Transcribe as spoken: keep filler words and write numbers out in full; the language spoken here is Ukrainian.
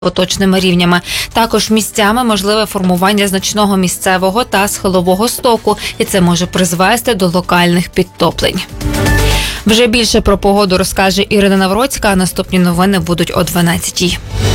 поточними рівнями. Також місцями можливе формування значного місцевого та схилового стоку, і це може призвести до локальних підтоплень. Вже більше про погоду розкаже Ірина Навроцька, а наступні новини будуть о дванадцятій.